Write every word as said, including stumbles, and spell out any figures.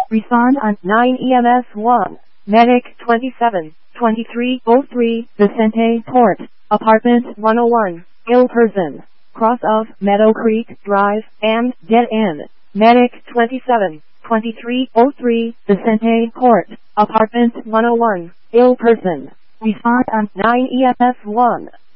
Respond on nine E M S one. Medic twenty-seven twenty-three oh three, Vicente Port, Apartment one oh one, ill person, cross of Meadow Creek Drive, and dead end. Medic twenty-seven twenty-three oh three, Vicente Port, Apartment one oh one, ill person. Respond on nine E M S one.